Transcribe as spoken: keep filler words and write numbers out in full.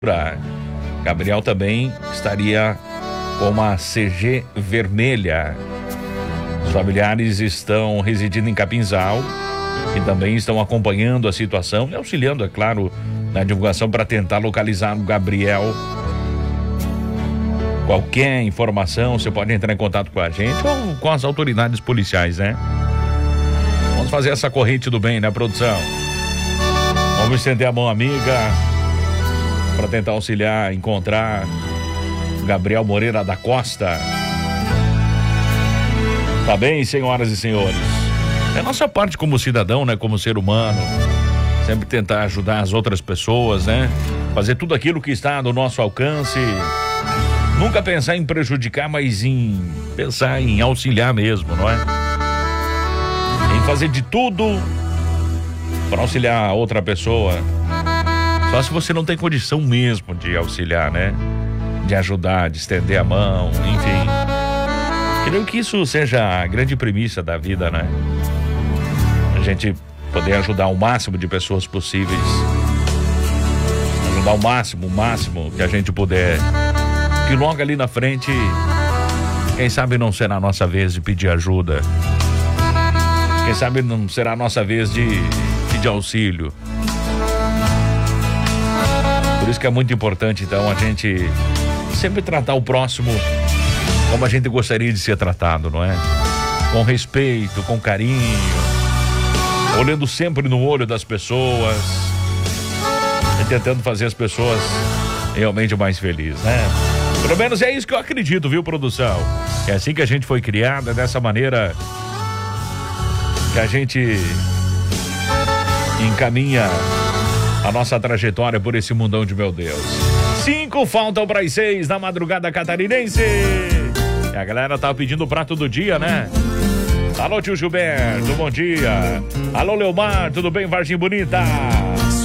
Gabriel também estaria com uma C G vermelha. Os familiares estão residindo em Capinzal e também estão acompanhando a situação e auxiliando, é claro, na divulgação para tentar localizar o Gabriel. Qualquer informação, você pode entrar em contato com a gente ou com as autoridades policiais, né? Vamos fazer essa corrente do bem, né, produção? Vamos estender a mão amiga para tentar auxiliar, encontrar o Gabriel Moreira da Costa. Tá bem, senhoras e senhores? É nossa parte como cidadão, né? Como ser humano. Sempre tentar ajudar as outras pessoas, né? Fazer tudo aquilo que está no nosso alcance. Nunca pensar em prejudicar, mas em pensar em auxiliar mesmo, não é? Em fazer de tudo para auxiliar a outra pessoa. Só se você não tem condição mesmo de auxiliar, né? De ajudar, de estender a mão, enfim. Creio que isso seja a grande premissa da vida, né? A gente poder ajudar o máximo de pessoas possíveis. Ajudar o máximo, o máximo que a gente puder. Que logo ali na frente, quem sabe não será a nossa vez de pedir ajuda. Quem sabe não será a nossa vez de pedir auxílio. Por isso que é muito importante, então, a gente sempre tratar o próximo como a gente gostaria de ser tratado, não é? Com respeito, com carinho, olhando sempre no olho das pessoas e tentando fazer as pessoas realmente mais felizes, né? Pelo menos é isso que eu acredito, viu, produção? É assim que a gente foi criada, dessa maneira que a gente encaminha a nossa trajetória por esse mundão de meu Deus. Cinco faltam para as seis na madrugada catarinense. E a galera tá pedindo o prato do dia, né? Alô, tio Gilberto, bom dia. Alô, Leomar, tudo bem, Vargem Bonita?